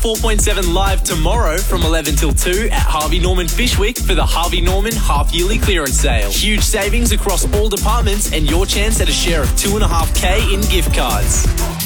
4.7 live tomorrow from 11 till 2 at Harvey Norman Fish Week for the Harvey Norman half-yearly clearance sale. Huge savings across all departments and your chance at a share of $2.5K in gift cards.